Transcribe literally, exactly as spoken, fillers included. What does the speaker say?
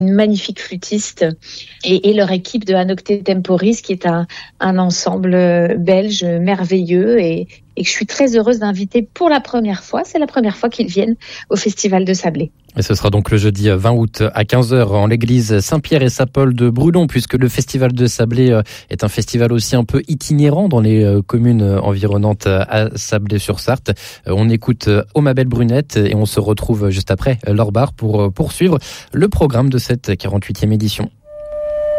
une magnifique flûtiste et, et leur équipe de Anocte Temporis, qui est un, un ensemble belge merveilleux et, et que je suis très heureuse d'inviter pour la première fois. C'est la première fois qu'ils viennent au Festival de Sablé. Et ce sera donc le jeudi vingt août à quinze heures en l'église Saint-Pierre et Saint-Paul de Brulon, puisque le Festival de Sablé est un festival aussi un peu itinérant dans les communes environnantes à Sablé-sur-Sarthe. On écoute Omabel Brunette et on se retrouve juste après Laure Barre pour poursuivre le programme de cette quarante-huitième édition.